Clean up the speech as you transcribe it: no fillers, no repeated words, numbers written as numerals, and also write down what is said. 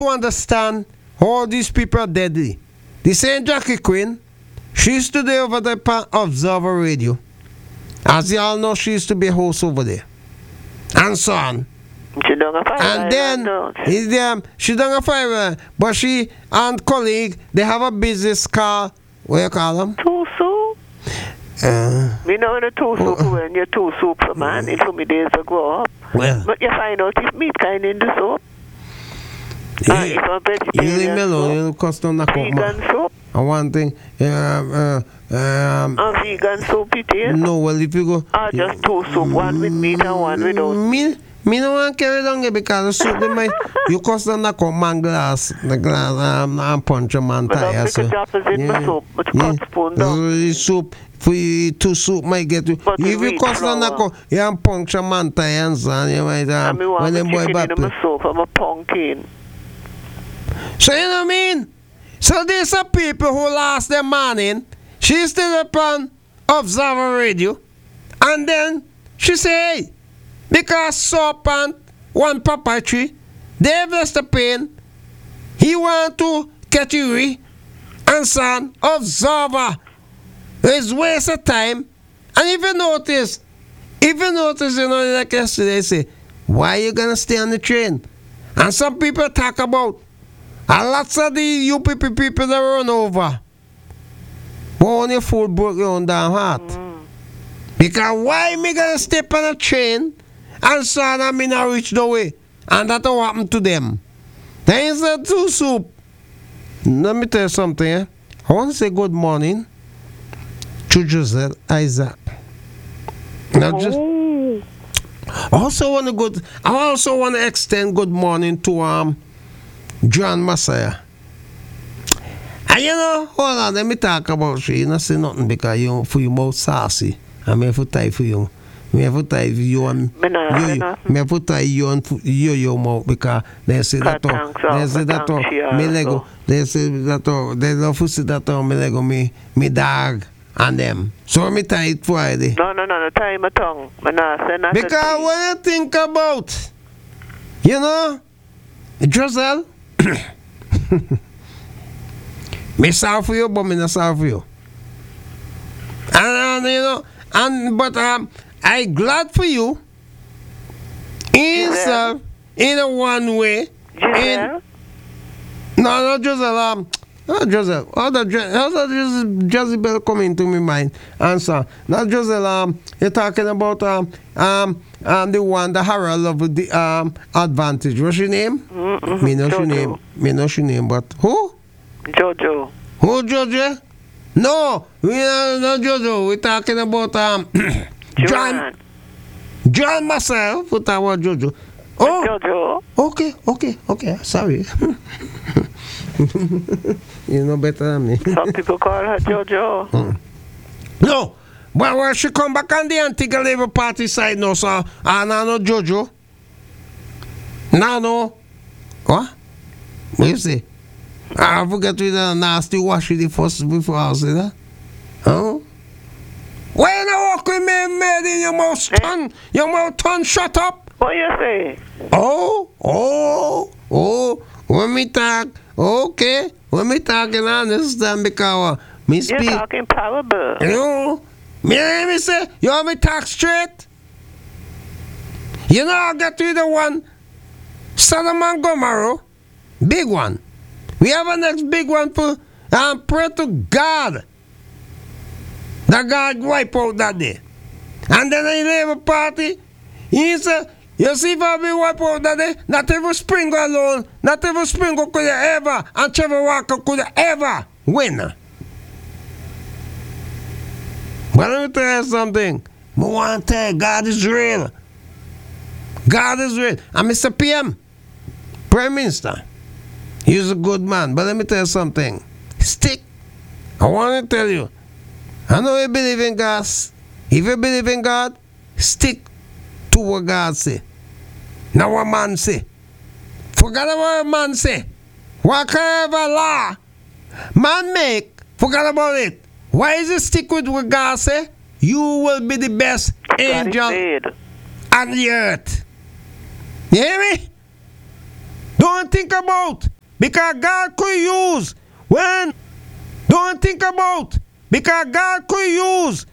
understand how these people are deadly. The same Jackie Quinn, she used to be over there on Observer Radio. As you all know, she used to be a host over there. And so on. She done a fire. And then she done a fire, but she and colleague, they have a business called, what you call them? Two soup. We know the two soup when you're two soup for man. It took me days to grow up. Well, but you find out it's meat kind in the soup. You leave me alone, you cost on the vegan soup. And one thing, a vegan soup it is? No, well, if you go... just two soup, one with meat and one without. Me no want to carry down here because the soup, you cost on the man glass, and punch a man tire. But the soup, but cut spoon down. The soup, for you, two soup might get you. If you cost on the you punch a man tire and son, you might when them boy back to soup, I'm a pumpkin. So you know what I mean? So these are people who lost their morning. She still up on Observer Radio. And then she say, hey, because soap and one Papa tree, they've lost the pain. He want to catch you and son, Observer. It's waste of time. And if you notice, you know, like yesterday, say, why you gonna stay on the train? And some people talk about and lots of the UPP people that run over. But only food broke your own damn heart. Because why me gonna step on a train and so I mean I reach the way? And that will happen to them. Then is that two soup. Let me tell you something, eh? I want to say good morning to Joseph Isaac. Now just I also want to extend good morning to John Messiah. And you know, hold on, let me talk about you. You not say nothing because you for your mouth sassy. I mean for tie for you. Me have to tie you and me have to tie you and your mouth because they say that me lego they say that they love to say that me lego me dog and them. So me tie it Friday. No, tie my tongue. Because when you think about, you know, Josel, me sorry for you, but me not sorry for you. And you know, but I glad for you. In a one way. No, Josel. Joseph, Jezebel coming to my mind. Answer. Not Joseph, you're talking about the one, the Harold of the Advantage. What's your name? Me know your name, but who? Jojo. Who, Jojo? No, we are not Jojo. We're talking about John myself. What about Jojo? Oh, Jojo. Okay. Sorry. You know better than me. Some people call her Jojo. No, but when she come back on the Antigua Labour Party side now, so I know Jojo. No. What you say? I forget with the nasty wash the first before I say that. Oh? Why you not walk with me made in your mouth tongue? Your mouth tongue shut up. What you say? Oh. When me talk, okay. When me talking, I understand because me speak. You're talking parable. You know, me say, you want me talk straight? You know, I got to the one, Sodom and Gomorrah, big one. We have a next big one for, pray to God. That God wipe out that day. And then I have a party, he said, you see if I be wipe out that day, not every Springer alone, not every Springer could ever, and Trevor Walker could ever win. But let me tell you something. I want to tell you, God is real. God is real. And Mr. PM, Prime Minister, he's a good man. But let me tell you something. Stick. I want to tell you. I know you believe in God. If you believe in God, stick to what God say. Now what man say. Forget what man say. Whatever law man make, forget about it. Why is it stick with what God say? You will be the best angel on the earth. You hear me? Don't think about Because God could use when don't think about because God could use